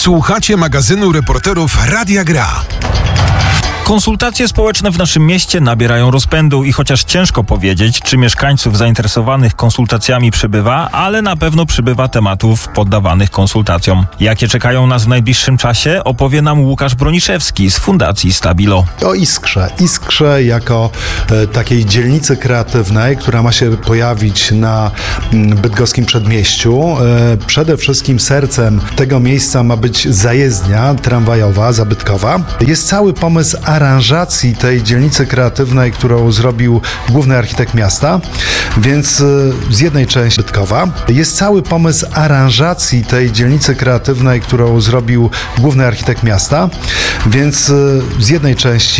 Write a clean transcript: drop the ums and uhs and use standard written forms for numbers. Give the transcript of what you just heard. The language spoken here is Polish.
Słuchacie magazynu reporterów Radia Gra. Konsultacje społeczne w naszym mieście nabierają rozpędu i chociaż ciężko powiedzieć, czy mieszkańców zainteresowanych konsultacjami przybywa, ale na pewno przybywa tematów poddawanych konsultacjom. Jakie czekają nas w najbliższym czasie, opowie nam Łukasz Broniszewski z Fundacji Stabilo. O Iskrze jako takiej dzielnicy kreatywnej, która ma się pojawić na bydgoskim przedmieściu. Przede wszystkim sercem tego miejsca ma być zajezdnia tramwajowa, zabytkowa. Jest cały pomysł aranżacji tej dzielnicy kreatywnej, którą zrobił główny architekt miasta, więc z jednej części zabytkowa. Jest cały pomysł aranżacji tej dzielnicy kreatywnej, którą zrobił główny architekt miasta, więc z jednej części